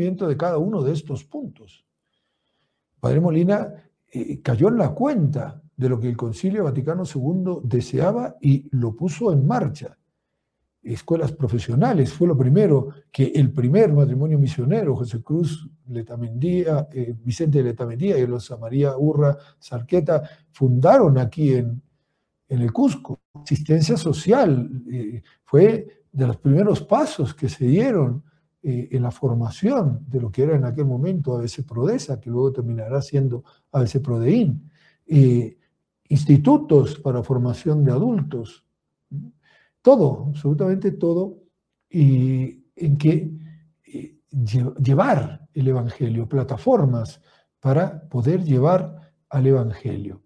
cumplimiento de cada uno de estos puntos. Padre Molina cayó en la cuenta de lo que el Concilio Vaticano II deseaba y lo puso en marcha. Escuelas profesionales, fue lo primero que el primer matrimonio misionero, José Cruz Letamendía, Vicente Letamendía y Rosa María Urra Sarqueta, fundaron aquí en el Cusco. Asistencia social fue de los primeros pasos que se dieron en la formación de lo que era en aquel momento ABC Prodesa, que luego terminará siendo ABC Prodeín. Institutos para formación de adultos, todo, absolutamente todo, en que llevar el Evangelio, plataformas para poder llevar al Evangelio.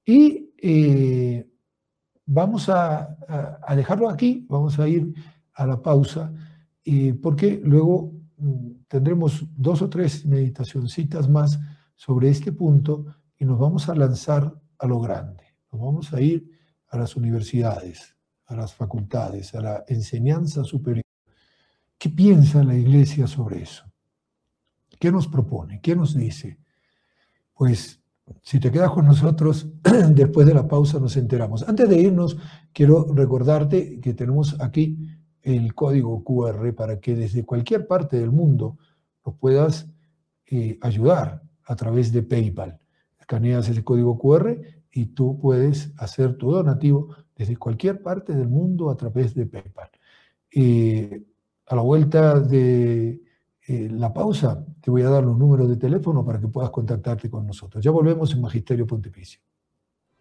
Y vamos a dejarlo aquí, vamos a ir a la pausa, porque luego tendremos 2 o 3 meditacioncitas más sobre este punto y nos vamos a lanzar a lo grande. Nos vamos a ir a las universidades, a las facultades, a la enseñanza superior. ¿Qué piensa la Iglesia sobre eso? ¿Qué nos propone? ¿Qué nos dice? Pues si te quedas con nosotros, después de la pausa nos enteramos. Antes de irnos, quiero recordarte que tenemos aquí el código QR para que desde cualquier parte del mundo nos puedas ayudar a través de PayPal. Escaneas ese código QR y tú puedes hacer tu donativo desde cualquier parte del mundo a través de PayPal. A la vuelta de la pausa, te voy a dar los números de teléfono para que puedas contactarte con nosotros. Ya volvemos en Magisterio Pontificio.